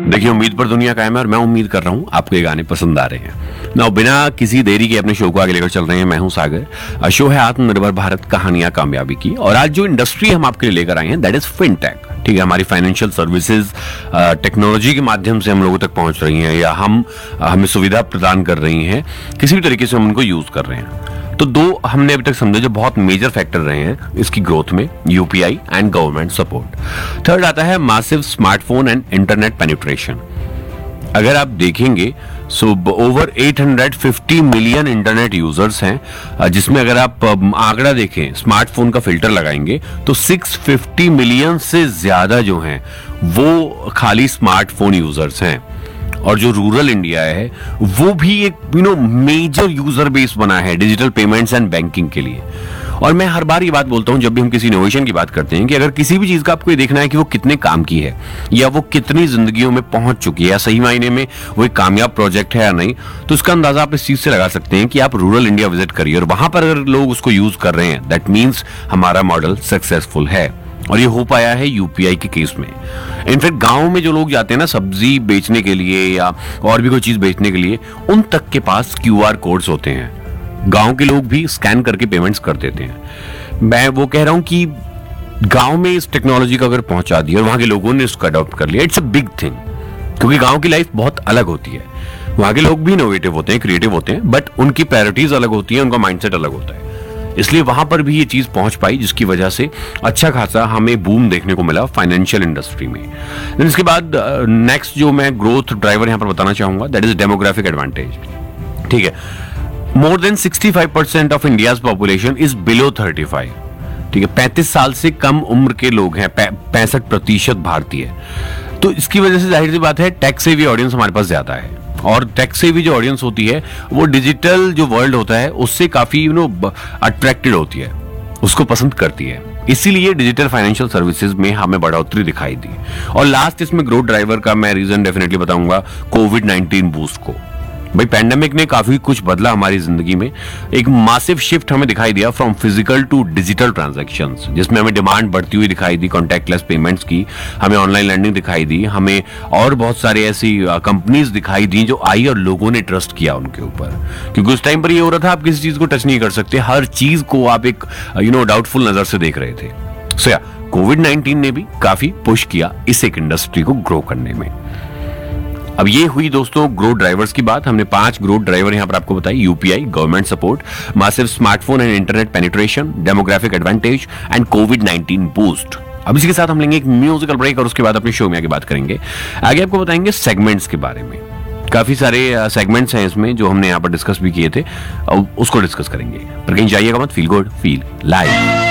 देखिए, उम्मीद पर दुनिया कायम है और मैं उम्मीद कर रहा हूँ आपको ये गाने पसंद आ रहे हैं ना। बिना किसी देरी के अपने शो को आगे लेकर चल रहे हैं। मैं हूँ सागर। शो है आत्मनिर्भर भारत, कहानियां कामयाबी की। और आज जो इंडस्ट्री हम आपके लिए लेकर आए हैं दैट इज फिनटेक। ठीक है, हमारी फाइनेंशियल सर्विसेज टेक्नोलॉजी के माध्यम से हम लोगों तक पहुंच रही हैं या हमें सुविधा प्रदान कर रही हैं, किसी भी तरीके से हम उनको यूज कर रहे हैं। तो दो हमने अभी तक समझे जो बहुत मेजर फैक्टर रहे हैं इसकी ग्रोथ में, UPI and government support. Third आता है massive smartphone and internet penetration. अगर आप देखेंगे so over 850 million internet users हैं, जिसमें अगर आप आंकड़ा देखें, स्मार्टफोन का फिल्टर लगाएंगे तो 650 मिलियन से ज्यादा जो हैं वो खाली स्मार्टफोन यूजर्स हैं। और जो रूरल इंडिया है वो भी एक मेजर यूजर बेस बना है डिजिटल पेमेंट्स एंड बैंकिंग के लिए। और मैं हर बार ये बात बोलता हूं जब भी हम किसी इनोवेशन की बात करते हैं कि अगर किसी भी चीज का आपको ये देखना है कि वो कितने काम की है या वो कितनी जिंदगियों में पहुंच चुकी है या सही मायने में वो एक कामयाब प्रोजेक्ट है या नहीं, तो इसका अंदाजा आप इस चीज से लगा सकते हैं कि आप रूरल इंडिया विजिट करिए और वहां पर अगर लोग उसको यूज कर रहे हैं दैट मीन्स हमारा मॉडल सक्सेसफुल है। और ये हो पाया है यूपीआई के केस में। इनफैक्ट गांव में जो लोग जाते हैं ना सब्जी बेचने के लिए या और भी कोई चीज बेचने के लिए, उन तक के पास क्यूआर कोड्स होते हैं। गांव के लोग भी स्कैन करके पेमेंट्स कर देते हैं। मैं वो कह रहा हूं कि गांव में इस टेक्नोलॉजी को अगर पहुंचा दी और वहां के लोगों ने इसको अडॉप्ट कर लिया, इट्स अ बिग थिंग। क्योंकि गांव की लाइफ बहुत अलग होती है, वहां के लोग भी इनोवेटिव होते हैं, क्रिएटिव होते हैं, बट उनकी प्रायोरिटीज अलग होती है, उनका माइंडसेट अलग होता है। इसलिए वहां पर भी ये चीज पहुंच पाई, जिसकी वजह से अच्छा खासा हमें बूम देखने को मिला फाइनेंशियल इंडस्ट्री में। इसके बाद नेक्स्ट जो मैं ग्रोथ ड्राइवर यहां पर बताना चाहूंगा दैट इज डेमोग्राफिक एडवांटेज। ठीक है, more than 65% of India's population is below 35। ठीक है, 35 साल से कम उम्र के लोग हैं, 65% भारतीय। तो इसकी वजह से जाहिर सी बात है टेक सेवी ऑडियंस हमारे पास ज्यादा है। और टेक सेवी जो ऑडियंस होती है वो डिजिटल जो वर्ल्ड होता है उससे काफी अट्रैक्टेड होती है, उसको पसंद करती है। इसीलिए डिजिटल फाइनेंशियल सर्विसेज में हमें बढ़ोतरी दिखाई दी। और लास्ट इसमें ग्रोथ ड्राइवर का मैं रीजन डेफिनेटली बताऊंगा कोविड-19 बूस्ट को। भाई पैंडेमिक ने काफी कुछ बदला हमारी जिंदगी में। एक मासिव शिफ्ट हमें दिखाई दिया from physical to digital transactions, जिसमें हमें डिमांड बढ़ती हुई दिखाई दी कॉन्टैक्टलेस पेमेंट्स की, हमें ऑनलाइन लर्निंग दिखाई दी, हमें और बहुत सारे ऐसी कंपनीज दिखाई दी जो आई और लोगों ने ट्रस्ट किया उनके ऊपर। क्योंकि उस टाइम पर ये हो रहा था आप किसी चीज को टच नहीं कर सकते, हर चीज को आप एक डाउटफुल नजर से देख रहे थे। सो या कोविड-19 ने भी काफी पुश किया इस एक इंडस्ट्री को ग्रो करने में। अब ये हुई दोस्तों ग्रोथ ड्राइवर्स की बात। हमने 5 ग्रोथ ड्राइवर यहां पर आपको बताई: UPI, government support, massive smartphone and internet penetration, demographic advantage and covid boost. अब इसी के साथ हम लेंगे एक म्यूजिकल ब्रेक और उसके बाद अपने शो में आगे बात करेंगे। आगे आपको बताएंगे सेगमेंट्स के बारे में। काफी सारे सेगमेंट्स हैं इसमें जो हमने यहाँ पर डिस्कस भी किए थे, उसको डिस्कस करेंगे। पर कहीं जाइएगा मत, फील गुड फील लाइव।